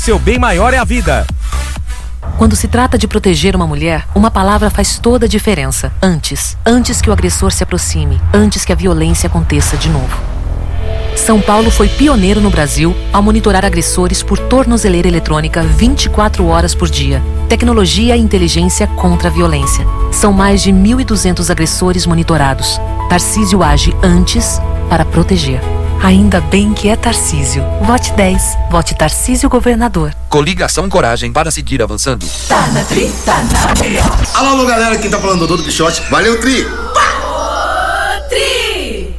Seu bem maior é a vida. Quando se trata de proteger uma mulher, uma palavra faz toda a diferença. Antes. Antes que o agressor se aproxime. Antes que a violência aconteça de novo. São Paulo foi pioneiro no Brasil ao monitorar agressores por tornozeleira eletrônica 24 horas por dia. Tecnologia e inteligência contra a violência. São mais de 1.200 agressores monitorados. Tarcísio age antes para proteger. Ainda bem que é Tarcísio. Vote 10. Vote Tarcísio Governador. Coligação Coragem para seguir avançando. Tá na Tri, tá na melhor. Alô, galera, aqui tá falando Dodô do Quixote. Valeu, Tri! Tri!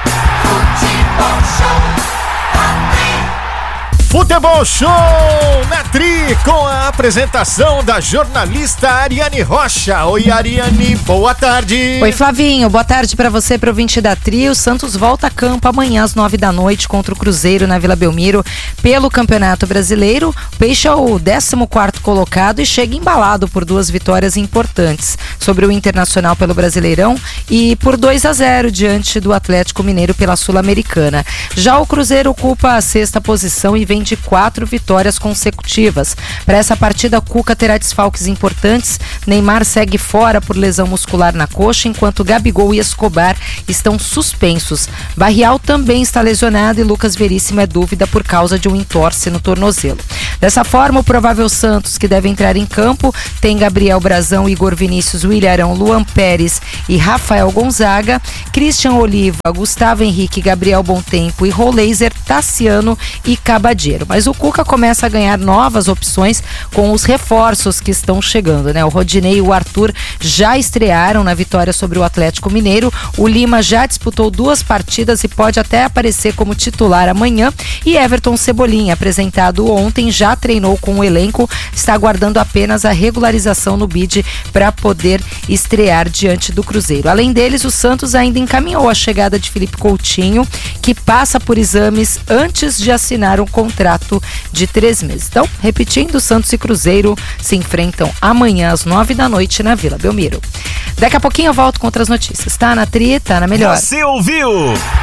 Futebol Show na Tri, com a apresentação da jornalista Ariane Rocha. Oi, Ariane, boa tarde. Oi, Flavinho, boa tarde pra você, pro ouvinte da Tri. O Santos volta a campo amanhã às 9 da noite contra o Cruzeiro na Vila Belmiro pelo Campeonato Brasileiro. O Peixe é o 14º colocado e chega embalado por 2 vitórias importantes sobre o Internacional pelo Brasileirão e por 2-0 diante do Atlético Mineiro pela Sul-Americana. Já o Cruzeiro ocupa a 6ª posição e vem de 4 vitórias consecutivas. Para essa partida, Cuca terá desfalques importantes. Neymar segue fora por lesão muscular na coxa, enquanto Gabigol e Escobar estão suspensos. Barrial também está lesionado e Lucas Veríssimo é dúvida por causa de um entorse no tornozelo. Dessa forma, o provável Santos, que deve entrar em campo, tem Gabriel Brazão, Igor Vinícius, William Arão, Luan Pérez e Rafael Gonzaga, Christian Oliva, Gustavo Henrique, Gabriel Bontempo e Roleiser, Tassiano e Cabadia. Mas o Cuca começa a ganhar novas opções com os reforços que estão chegando, né? O Rodinei e o Arthur já estrearam na vitória sobre o Atlético Mineiro. O Lima já disputou 2 partidas e pode até aparecer como titular amanhã. E Everton Cebolinha, apresentado ontem, já treinou com o elenco, está aguardando apenas a regularização no bid para poder estrear diante do Cruzeiro. Além deles, o Santos ainda encaminhou a chegada de Felipe Coutinho, que passa por exames antes de assinar um contrato de 3 meses. Então, repetindo, Santos e Cruzeiro se enfrentam amanhã às 9 da noite na Vila Belmiro. Daqui a pouquinho eu volto com outras notícias. Tá na Tri, tá na melhor. Você ouviu